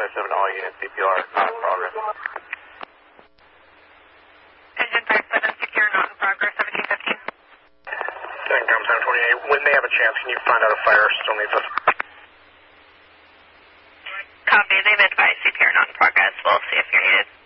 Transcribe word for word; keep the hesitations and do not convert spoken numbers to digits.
twenty-seven, all units C P R, not in progress. Engine five seven, secure, not in progress, seventeen fifteen. Sencom seven twenty-eight, when they have a chance, can you find out if fire still needs us? Copy, they've advised C P R not in progress. We'll see if you're needed.